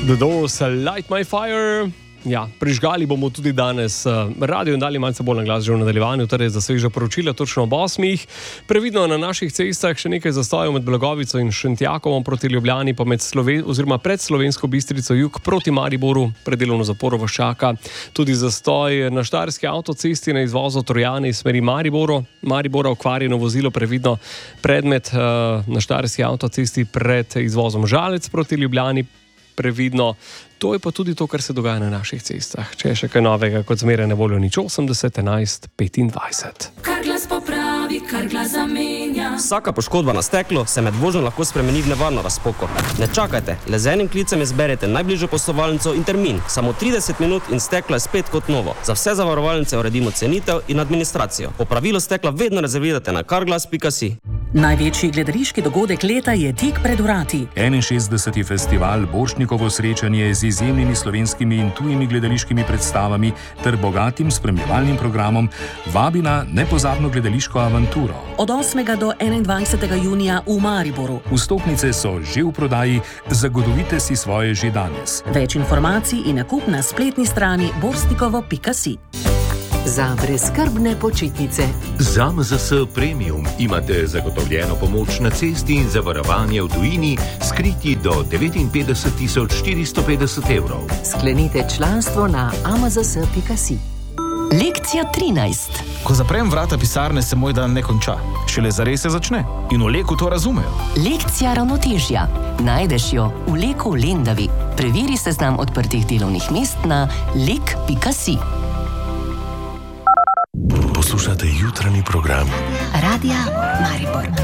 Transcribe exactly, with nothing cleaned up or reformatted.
The Doors, Light My Fire. Ja, prižgali bomo tudi danes radio in dali malce bolj na glas že v nadaljevanju, torej za sveža poročila točno ob osmih. Previdno na naših cestah še nekaj zastojev med Blagovico in Šentjakovom proti Ljubljani, pa med Sloven oziroma pred Slovensko Bistrico jug proti Mariboru, predelovno zaporo vas čaka. Tudi zastoj na štajerski avtocesti na izvozu Trojane iz smeri Mariboru. Maribora okvarjeno vozilo, previdno predmet na štajerski avtocesti pred izvozom Žalec proti Ljubljani, previdno. To je pa tudi to, kar se dogaja na naših cestah. Če je še kaj novega, kot zmeraj na voljo nič osemdeset enajst petindvajset. Kar glas popravi, kar glas zamenja. Vsaka poškodba na steklu se med vožnjo lahko spremeni v nevarno razpoko. Ne čakajte, le z enim klicem izberete najbližjo poslovalnico in termin. Samo trideset minut in steklo je spet kot novo. Za vse zavarovalnice uredimo cenitev in administracijo. Popravilo stekla vedno rezervirate na carglass pika si. Največji gledališki dogodek leta je tik pred vrati. enainšestdeseti festival Borštnikovo srečanje z izjemnimi slovenskimi in tujimi gledališkimi predstavami ter bogatim spremljevalnim programom vabi na nepozabno gledališko avanturo. Od osmega do enaindvajsetega junija v Mariboru. Vstopnice so že v prodaji, zagotovite si svoje že danes. Več informacij in nakup na spletni strani borštnikovo pika si. Za brezskrbne počitnice. Z A M Z S Premium imate zagotovljeno pomoč na cesti in zavarovanje v tujini skriti do devetinpetdeset tisoč štiristo petdeset evrov. Sklenite članstvo na a m z s pika si. Lekcija trinajst. Ko zaprem vrata pisarne, se moj dan ne konča. Šele zares se začne. In v Leku to razumejo. Lekcija ravnotežja. Najdeš jo v Leku v Lendavi. Preveri seznam odprtih delovnih mest na lek pika si. Poslušate jutranji program Radia Maribor.